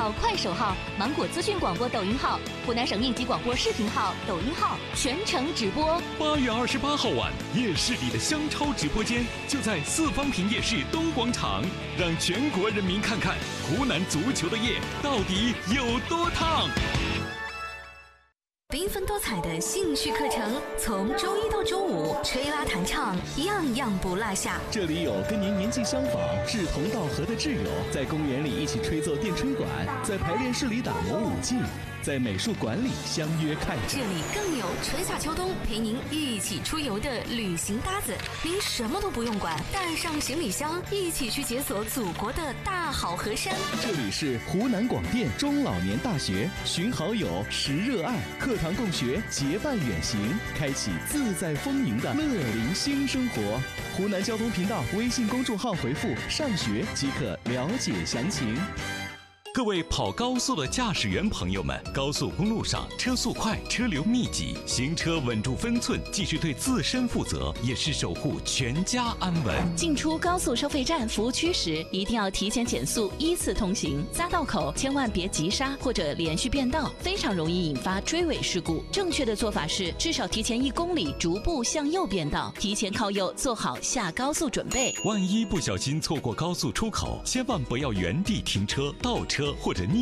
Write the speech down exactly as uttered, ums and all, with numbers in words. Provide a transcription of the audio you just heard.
号、快手号、芒果资讯广播抖音号、湖南省应急广播视频号、抖音号全程直播。 八月二十八号晚，夜市里的香超直播间就在四方坪夜市东广场，让全国人民看看湖南足球的夜到底有多烫。 缤纷多彩的兴趣课程，从周一到周五，吹拉弹唱，样样不落下。 这里有跟您年纪相仿、志同道合的挚友，在公园里一起吹奏电吹管，在排练室里打磨舞技，在美术馆里相约看展。 这里更有春夏秋冬陪您一起出游的旅行搭子，您什么都不用管，带上行李箱，一起去解锁祖国的大好河山。 这里是湖南广电中老年大学，寻好友，识热爱，课堂共学，结伴远行，开启自在丰盈的乐龄新生活。湖南交通频道微信公众号回复上学即可了解详情。 各位跑高速的驾驶员朋友们，高速公路上车速快，车流密集，行车稳住分寸，既是对自身负责，也是守护全家安稳。 进出高速收费站服务区时，一定要提前减速，依次通行。匝道口千万别急刹或者连续变道，非常容易引发追尾事故。正确的做法是，至少提前一公里逐步向右变道，提前靠右做好下高速准备。 万一不小心错过高速出口，千万不要原地停车、倒车或者逆